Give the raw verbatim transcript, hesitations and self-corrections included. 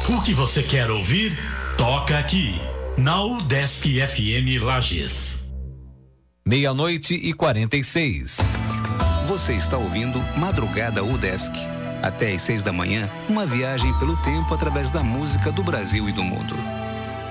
O que você quer ouvir? Toca aqui, na UDESC F M Lages. Meia-noite e quarenta e seis. Você está ouvindo Madrugada UDESC. Até às seis da manhã, uma viagem pelo tempo através da música do Brasil e do mundo.